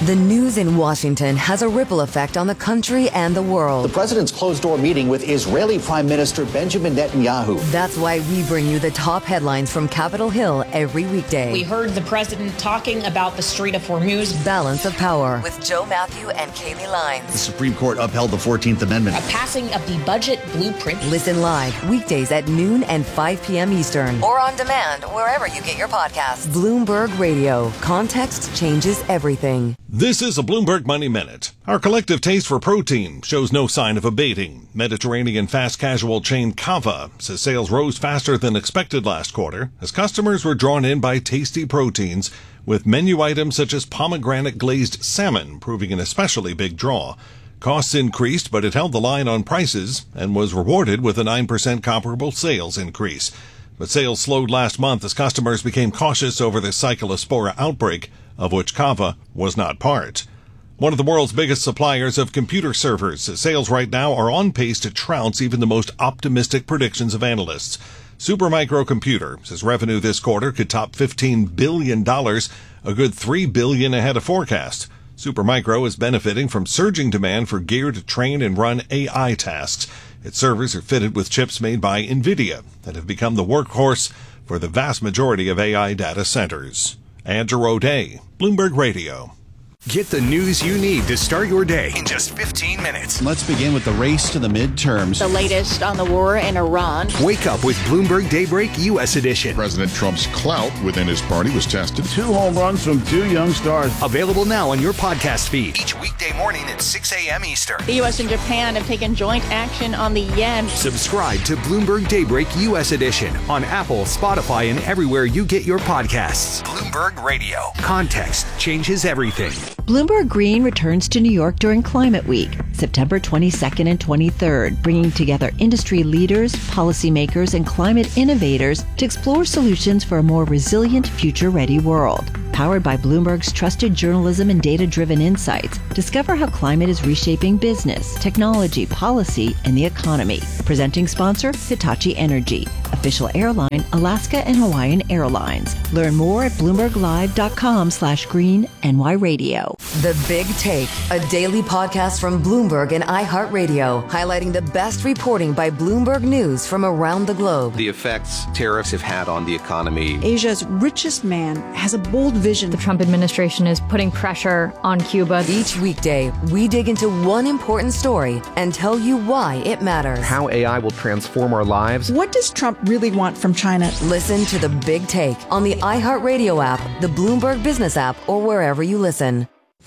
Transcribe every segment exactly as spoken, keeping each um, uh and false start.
The news in Washington has a ripple effect on the country and the world. The president's closed-door meeting with Israeli Prime Minister Benjamin Netanyahu. That's why we bring you the top headlines from Capitol Hill every weekday. We heard the president talking about the Strait of Hormuz. Balance of Power with Joe Matthew and Kaylee Lines. The Supreme Court upheld the fourteenth Amendment. A passing of the budget blueprint. Listen live weekdays at noon and five p.m. Eastern. Or on demand wherever you get your podcasts. Bloomberg Radio. Context changes everything. This is a Bloomberg Money Minute. Our collective taste for protein shows no sign of abating. Mediterranean fast casual chain Cava says sales rose faster than expected last quarter as customers were drawn in by tasty proteins, with menu items such as pomegranate glazed salmon proving an especially big draw. Costs increased, but it held the line on prices and was rewarded with a nine percent comparable sales increase. But sales slowed last month as customers became cautious over the Cyclospora outbreak, of which Cava was not part. One of the world's biggest suppliers of computer servers says sales right now are on pace to trounce even the most optimistic predictions of analysts. Supermicro Computer says revenue this quarter could top fifteen billion dollars, a good three billion dollars ahead of forecast. Supermicro is benefiting from surging demand for gear to train and run A I tasks. Its servers are fitted with chips made by NVIDIA that have become the workhorse for the vast majority of A I data centers. Andrew O'Day, Bloomberg Radio. Get the news you need to start your day in just fifteen minutes. Let's begin with the race to the midterms. The latest on the war in Iran. Wake up with Bloomberg Daybreak U S Edition. President Trump's clout within his party was tested. Two home runs from two young stars. Available now on your podcast feed. Each weekday morning at six a.m. Eastern. The U S and Japan have taken joint action on the yen. Subscribe to Bloomberg Daybreak U S Edition on Apple, Spotify, and everywhere you get your podcasts. Bloomberg Radio. Context changes everything. Bloomberg Green returns to New York during Climate Week, September twenty-second and twenty-third, bringing together industry leaders, policymakers, and climate innovators to explore solutions for a more resilient, future-ready world. Powered by Bloomberg's trusted journalism and data-driven insights, discover how climate is reshaping business, technology, policy, and the economy. Presenting sponsor, Hitachi Energy. Official airline, Alaska and Hawaiian Airlines. Learn more at bloomberglive.com slash green NY radio. The Big Take, a daily podcast from Bloomberg and iHeartRadio, highlighting the best reporting by Bloomberg News from around the globe. The effects tariffs have had on the economy. Asia's richest man has a bold vision. The Trump administration is putting pressure on Cuba. Each weekday, we dig into one important story and tell you why it matters. How A I will transform our lives. What does Trump really want from China? Listen to The Big Take on the iHeartRadio app, the Bloomberg Business app, or wherever you listen.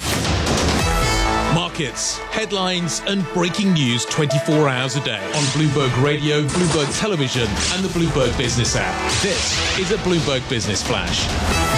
Markets, headlines, and breaking news twenty-four hours a day on Bloomberg Radio, Bloomberg Television, and the Bloomberg Business app. This is a Bloomberg Business Flash.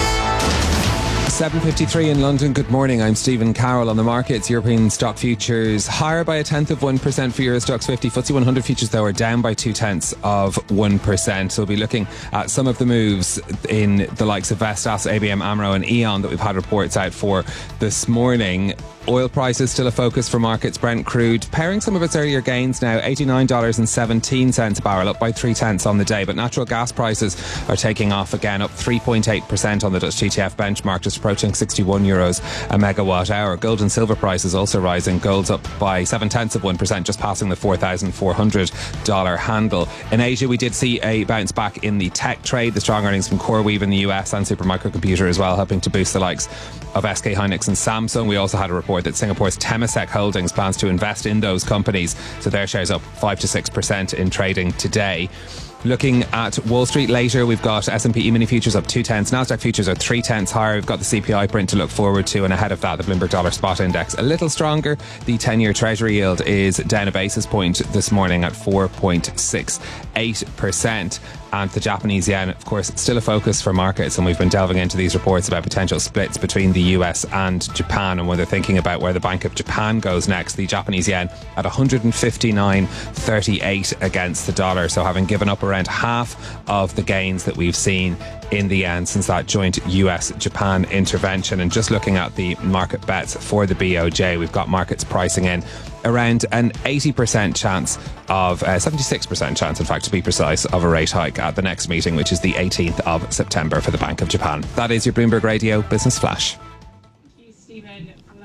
seven fifty-three in London. Good morning. I'm Stephen Carroll. On the markets, European stock futures higher by a tenth of one percent for Euro Stoxx fifty. F T S E one hundred futures, though, are down by two tenths of one percent. So we'll be looking at some of the moves in the likes of Vestas, A B M AMRO, and E.ON that we've had reports out for this morning. Oil prices still a focus for markets. Brent crude pairing some of its earlier gains now, eighty-nine dollars and seventeen cents a barrel, up by three tenths on the day. But natural gas prices are taking off again, up three point eight percent on the Dutch T T F benchmark, just approaching sixty-one euros a megawatt hour. Gold and silver prices also rising. Gold's up by seven tenths of one percent, just passing the four thousand four hundred dollars handle. In Asia, we did see a bounce back in the tech trade. The strong earnings from CoreWeave in the U S and Supermicro Computer as well, helping to boost the likes of S K Hynix and Samsung. We also had a report that Singapore's Temasek Holdings plans to invest in those companies, so their shares up five to six percent in trading today. Looking at Wall Street later, we've got S and P E-mini futures up two tenths. Nasdaq futures are three tenths higher. We've got the C P I print to look forward to, and ahead of that, the Bloomberg Dollar Spot Index a little stronger. The ten-year Treasury yield is down a basis point this morning at four point six eight percent. And the Japanese yen, of course, still a focus for markets, and we've been delving into these reports about potential splits between the U S and Japan, and when they're thinking about where the Bank of Japan goes next. The Japanese yen at one fifty-nine thirty-eight against the dollar, so having given up around half of the gains that we've seen in the yen since that joint U S Japan intervention. And just looking at the market bets for the B O J, we've got markets pricing in around an eighty percent chance of, uh, seventy-six percent chance in fact to be precise, of a rate hike at the next meeting, which is the eighteenth of September for the Bank of Japan. That is your Bloomberg Radio Business Flash. Thank you, Stephen.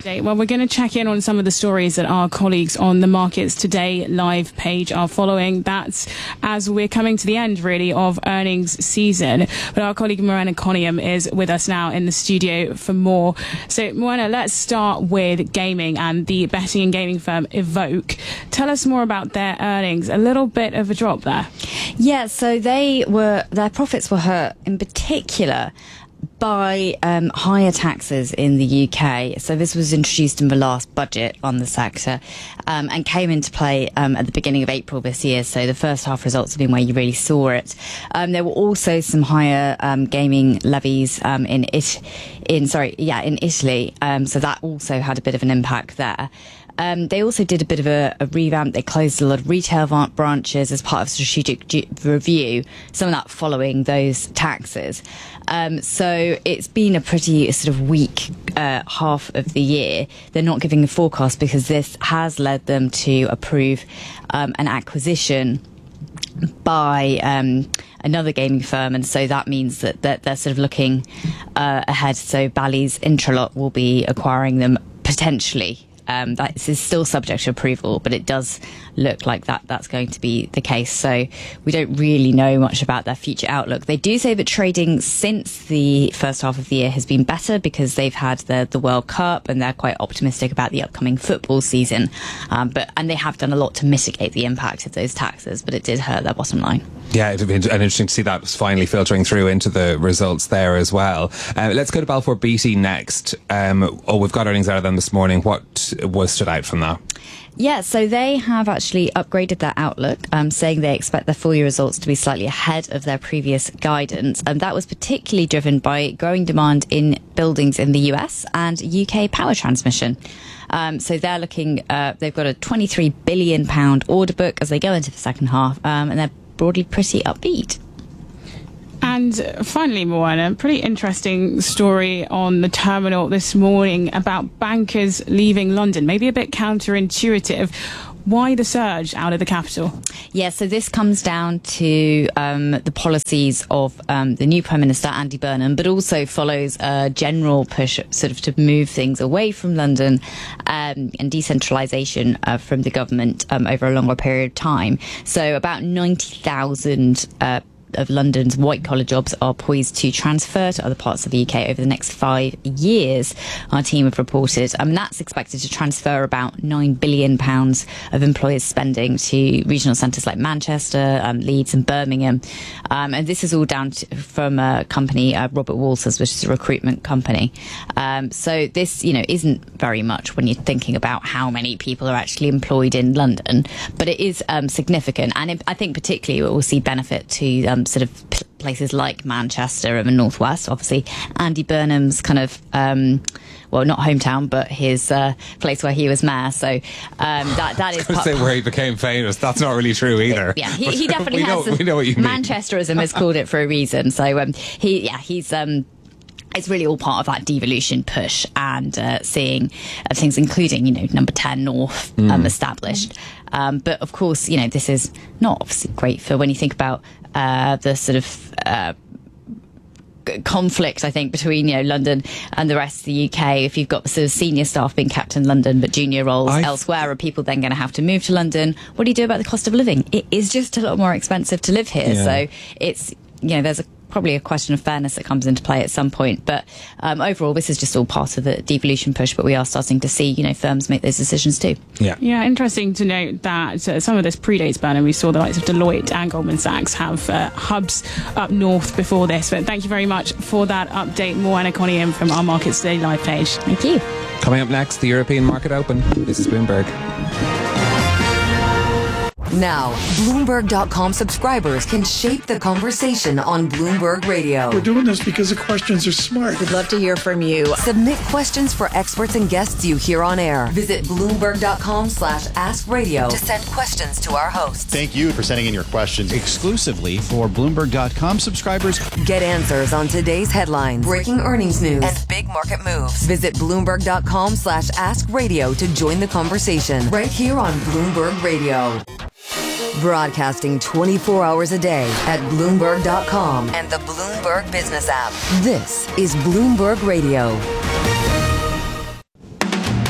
update. Well, we're going to check in on some of the stories that our colleagues on the Markets Today live page are following. That's as we're coming to the end, really, of earnings season. But our colleague Morena Coniam is with us now in the studio for more. So, Morena, let's start with gaming and the betting and gaming firm Evoke. Tell us more about their earnings. A little bit of a drop there. Yeah, so they were their profits were hurt in particular by um, higher taxes in the U K. So this was introduced in the last budget on the sector um, and came into play um, at the beginning of April this year. So the first half results have been where you really saw it. Um, there were also some higher um, gaming levies um, in it, in sorry, yeah, in Italy. Um, so that also had a bit of an impact there. Um, they also did a bit of a, a revamp. They closed a lot of retail branches as part of strategic g- review, some of that following those taxes. Um, so it's been a pretty sort of weak uh, half of the year. They're not giving a forecast because this has led them to approve um, an acquisition by um, another gaming firm, and so that means that, that they're sort of looking uh, ahead. So Bally's Intralot will be acquiring them potentially. Um, that is still subject to approval, but it does look like that that's going to be the case. So we don't really know much about their future outlook. They do say that trading since the first half of the year has been better because they've had the, the World Cup and they're quite optimistic about the upcoming football season. Um, but and they have done a lot to mitigate the impact of those taxes, but it did hurt their bottom line. Yeah, it'd be interesting to see that finally filtering through into the results there as well. Uh, let's go to Balfour Beatty next. Um, oh, we've got earnings out of them this morning. What was stood out from that? Yeah, so they have actually upgraded their outlook, um, saying they expect their full year results to be slightly ahead of their previous guidance. And that was particularly driven by growing demand in buildings in the U S and U K power transmission. Um, so they're looking, uh, they've got a twenty-three billion pounds order book as they go into the second half, um, and they're broadly pretty upbeat. And finally, Moana, pretty interesting story on the terminal this morning about bankers leaving London. Maybe a bit counterintuitive. Why the surge out of the capital? Yeah, so this comes down to um, the policies of um, the new Prime Minister, Andy Burnham, but also follows a general push sort of to move things away from London um, and decentralisation uh, from the government um, over a longer period of time. So about ninety thousand uh of London's white-collar jobs are poised to transfer to other parts of the U K over the next five years, our team have reported. And um, that's expected to transfer about nine billion pounds of employers' spending to regional centres like Manchester, um, Leeds and Birmingham. Um, and this is all down to, from a company, uh, Robert Walters, which is a recruitment company. Um, so this, you know, isn't very much when you're thinking about how many people are actually employed in London, but it is um, significant. And it, I think particularly it will see benefit to um, sort of p- places like Manchester and the Northwest. Obviously, Andy Burnham's kind of, um, well, not hometown, but his uh, place where he was mayor. So um, that that is. I was going to say where he became famous. That's not really true either. Yeah, he, he definitely we has. Know, we know what you mean. Manchesterism has called it for a reason. So um, he, yeah, he's. Um, It's really all part of that devolution push and uh, seeing uh, things, including, you know, number ten North um, mm. established. Um, but of course, you know, this is not obviously great for when you think about uh, the sort of uh, conflict, I think, between, you know, London and the rest of the U K. If you've got sort of senior staff being kept in London but junior roles I've... elsewhere, are people then going to have to move to London? What do you do about the cost of living? It is just a lot more expensive to live here. Yeah. So it's, you know, there's a probably a question of fairness that comes into play at some point. But um, overall, this is just all part of the devolution push, but we are starting to see, you know, firms make those decisions too. Yeah, yeah. Interesting to note that uh, some of this predates Burnham. We saw the likes of Deloitte and Goldman Sachs have uh, hubs up north before this. But thank you very much for that update. Moana Coniam from our Markets Today live page. Thank you. Coming up next, the European Market Open. This is Bloomberg. Now, Bloomberg dot com subscribers can shape the conversation on Bloomberg Radio. We're doing this because the questions are smart. We'd love to hear from you. Submit questions for experts and guests you hear on air. Visit Bloomberg dot com slash ask radio to send questions to our hosts. Thank you for sending in your questions exclusively for Bloomberg dot com subscribers. Get answers on today's headlines, breaking earnings news, and big market moves. Visit Bloomberg dot com slash ask radio to join the conversation right here on Bloomberg Radio. Broadcasting twenty-four hours a day at Bloomberg dot com and the Bloomberg Business app. This is Bloomberg Radio.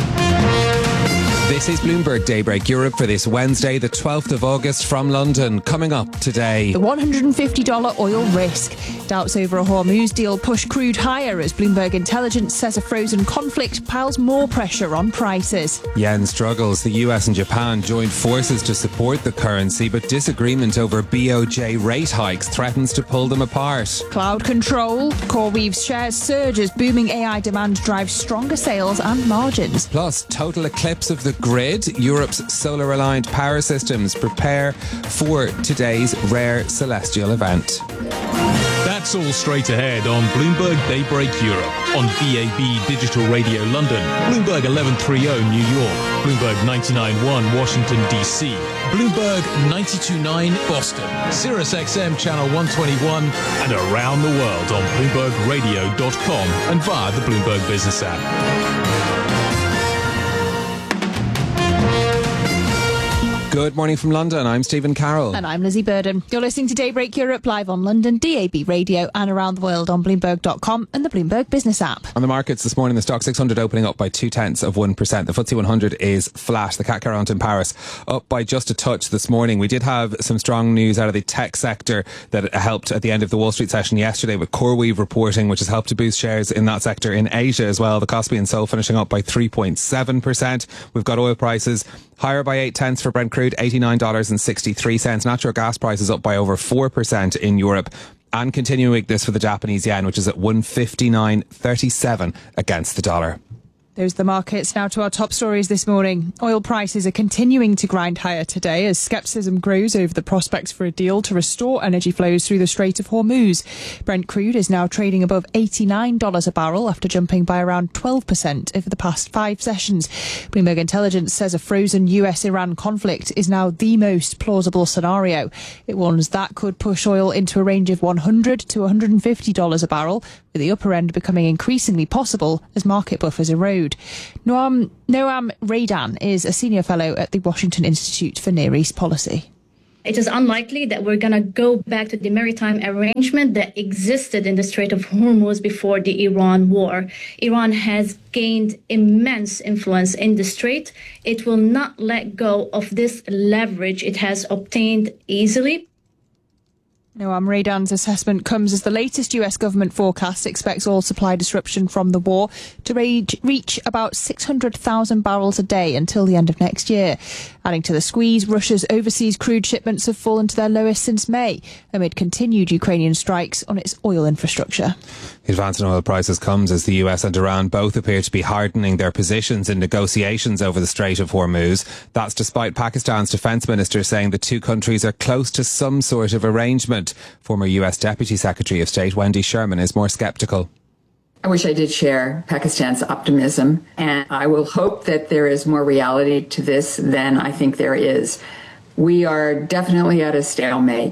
This is Bloomberg Daybreak Europe for this Wednesday, the twelfth of August from London. Coming up today, the one hundred fifty dollars oil risk. Doubts over a Hormuz deal push crude higher as Bloomberg Intelligence says a frozen conflict piles more pressure on prices. Yen struggles. The U S and Japan joined forces to support the currency, but disagreement over B O J rate hikes threatens to pull them apart. Cloud control. CoreWeave's shares surge as booming A I demand drives stronger sales and margins. Plus, total eclipse of the grid. Europe's solar-aligned power systems prepare for today's rare celestial event. That's all straight ahead on Bloomberg Daybreak Europe, on B A B Digital Radio London, Bloomberg eleven thirty New York, Bloomberg ninety-nine point one Washington D C, Bloomberg ninety-two point nine Boston, Sirius X M Channel one twenty-one, and around the world on Bloomberg Radio dot com and via the Bloomberg Business app. Good morning from London. I'm Stephen Carroll. And I'm Lizzie Burden. You're listening to Daybreak Europe live on London, D A B Radio, and around the world on Bloomberg dot com and the Bloomberg Business app. On the markets this morning, the Stock six hundred opening up by two tenths of one percent. The F T S E one hundred is flat. The C A C quarante in Paris up by just a touch this morning. We did have some strong news out of the tech sector that helped at the end of the Wall Street session yesterday, with CoreWeave reporting, which has helped to boost shares in that sector in Asia as well. The Kospi and Seoul finishing up by three point seven percent. We've got oil prices higher by eight tenths for Brent crude, eighty-nine dollars and sixty-three cents. Natural gas prices up by over four percent in Europe. And continuing weakness for the Japanese yen, which is at one fifty-nine thirty-seven against the dollar. Those are the markets. Now to our top stories this morning. Oil prices are continuing to grind higher today as scepticism grows over the prospects for a deal to restore energy flows through the Strait of Hormuz. Brent crude is now trading above eighty-nine dollars a barrel after jumping by around twelve percent over the past five sessions. Bloomberg Intelligence says a frozen U S Iran conflict is now the most plausible scenario. It warns that could push oil into a range of one hundred to one hundred fifty dollars a barrel, with the upper end becoming increasingly possible as market buffers erode. Noam, Noam Raidan is a senior fellow at the Washington Institute for Near East Policy. It is unlikely that we're going to go back to the maritime arrangement that existed in the Strait of Hormuz before the Iran war. Iran has gained immense influence in the strait. It will not let go of this leverage it has obtained easily. Noam Raidan's assessment comes as the latest U S government forecast expects oil supply disruption from the war to reach about six hundred thousand barrels a day until the end of next year. Adding to the squeeze, Russia's overseas crude shipments have fallen to their lowest since May, amid continued Ukrainian strikes on its oil infrastructure. The advance in oil prices comes as the U S and Iran both appear to be hardening their positions in negotiations over the Strait of Hormuz. That's despite Pakistan's defence minister saying the two countries are close to some sort of arrangement. Former U S Deputy Secretary of State Wendy Sherman is more sceptical. I wish I did share Pakistan's optimism, and I will hope that there is more reality to this than I think there is. We are definitely at a stalemate.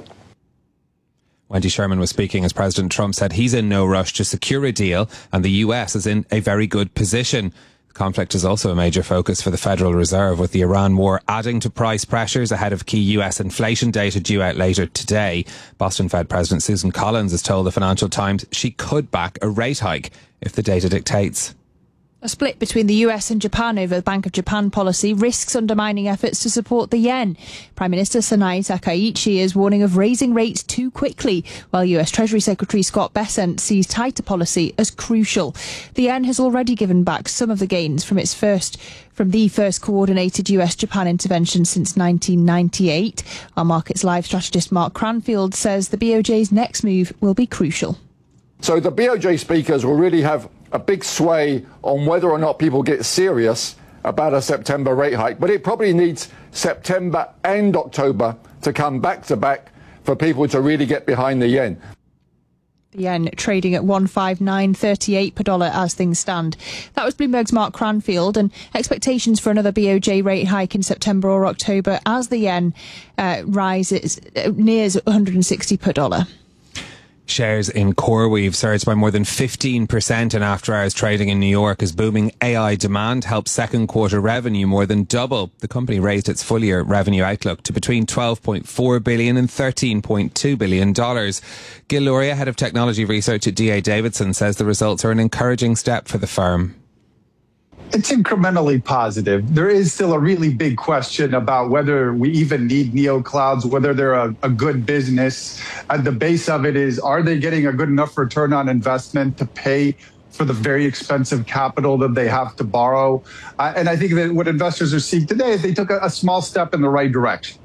Wendy Sherman was speaking as President Trump said he's in no rush to secure a deal and the U S is in a very good position. The conflict is also a major focus for the Federal Reserve, with the Iran war adding to price pressures ahead of key U S inflation data due out later today. Boston Fed President Susan Collins has told the Financial Times she could back a rate hike if the data dictates. A split between the U S and Japan over the Bank of Japan policy risks undermining efforts to support the yen. Prime Minister Sanai Takaichi is warning of raising rates too quickly, while U S Treasury Secretary Scott Bessent sees tighter policy as crucial. The yen has already given back some of the gains from its first from the first coordinated U S Japan intervention since nineteen ninety-eight. Our Markets Live strategist Mark Cranfield says the B O J's next move will be crucial. So the B O J speakers will really have a big sway on whether or not people get serious about a September rate hike. But it probably needs September and October to come back to back for people to really get behind the yen. The yen trading at one fifty-nine thirty-eight per dollar as things stand. That was Bloomberg's Mark Cranfield, and expectations for another B O J rate hike in September or October as the yen uh, rises uh, nears one hundred sixty per dollar. Shares in CoreWeave surged by more than fifteen percent in after-hours trading in New York as booming A I demand helped second quarter revenue more than double. The company raised its full-year revenue outlook to between twelve point four billion dollars and thirteen point two billion dollars. Gil Luria, head of technology research at D A Davidson, says the results are an encouraging step for the firm. It's incrementally positive. There is still a really big question about whether we even need neoclouds, whether they're a, a good business. At the base of it is, are they getting a good enough return on investment to pay for the very expensive capital that they have to borrow? Uh, and I think that what investors are seeing today is they took a, a small step in the right direction.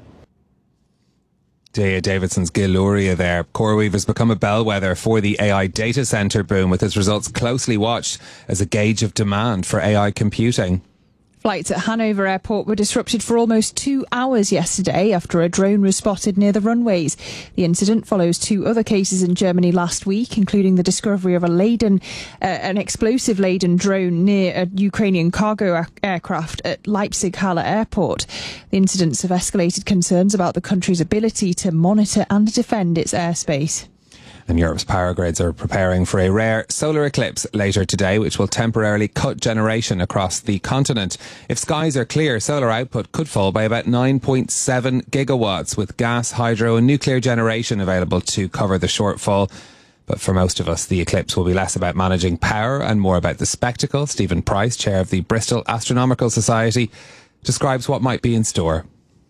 D A Davidson's Gil Luria there. CoreWeave has become a bellwether for the A I data center boom, with its results closely watched as a gauge of demand for A I computing. Flights at Hanover Airport were disrupted for almost two hours yesterday after a drone was spotted near the runways. The incident follows two other cases in Germany last week, including the discovery of a laden, uh, an explosive-laden drone near a Ukrainian cargo a- aircraft at Leipzig-Halle Airport. The incidents have escalated concerns about the country's ability to monitor and defend its airspace. And Europe's power grids are preparing for a rare solar eclipse later today, which will temporarily cut generation across the continent. If skies are clear, solar output could fall by about nine point seven gigawatts, with gas, hydro and nuclear generation available to cover the shortfall. But for most of us, the eclipse will be less about managing power and more about the spectacle. Stephen Price, chair of the Bristol Astronomical Society, describes what might be in store.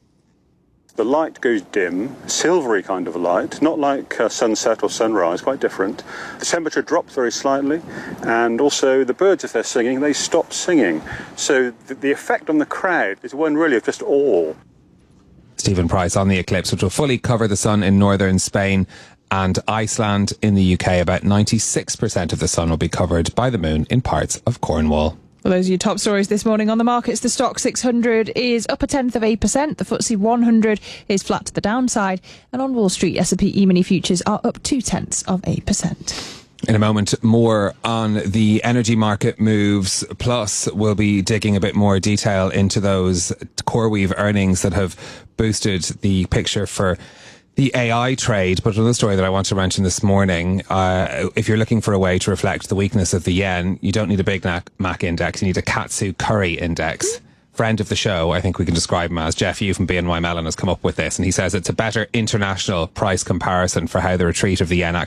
The light goes dim, silvery kind of light, not like uh, sunset or sunrise, quite different. The temperature drops very slightly, and also the birds, if they're singing, they stop singing. So the, the effect on the crowd is one really of just awe. Stephen Price on the eclipse, which will fully cover the sun in northern Spain and Iceland. In the U K, about ninety-six percent of the sun will be covered by the moon in parts of Cornwall. Well, those are your top stories this morning on the markets. The Stock six hundred is up a tenth of eight percent. The F T S E one hundred is flat to the downside. And on Wall Street, S and P E-mini futures are up two tenths of eight percent. In a moment, more on the energy market moves. Plus, we'll be digging a bit more detail into those CoreWeave earnings that have boosted the picture for the A I trade. But another story that I want to mention this morning, uh, if you're looking for a way to reflect the weakness of the yen, you don't need a Big Mac index, you need a Katsu Curry index. Friend of the show, I think we can describe him as, Jeff Yu from B N Y Mellon has come up with this, and he says it's a better international price comparison for how the retreat of the yen actually